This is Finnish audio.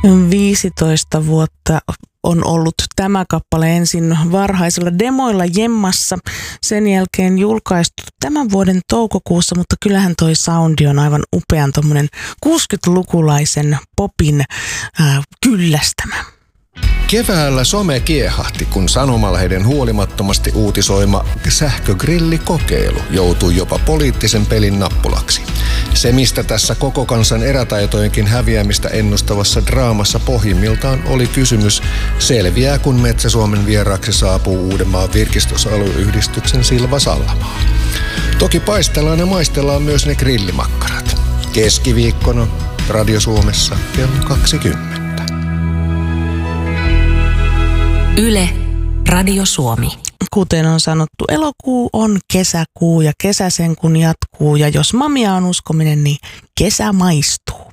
15 vuotta on ollut tämä kappale ensin varhaisilla demoilla jemmassa, sen jälkeen julkaistu tämän vuoden toukokuussa, mutta kyllähän toi soundi on aivan upean tommonen 60-lukulaisen popin kyllästämä. Keväällä some kiehahti, kun sanomalehden huolimattomasti uutisoima sähkögrillikokeilu joutui jopa poliittisen pelin nappulaksi. Se, mistä tässä koko kansan erätaitojenkin häviämistä ennustavassa draamassa pohjimmiltaan oli kysymys, selviää kun Metsä-Suomen vieraaksi saapuu Uudenmaan virkistysalueyhdistyksen Silva Sallamaa. Toki paistellaan ja maistellaan myös ne grillimakkarat. Keskiviikkona Radio Suomessa kello 20. Yle, Radio Suomi. Kuten on sanottu, elokuu on kesäkuu ja kesä sen kun jatkuu. Ja jos mamia on uskominen, niin kesä maistuu.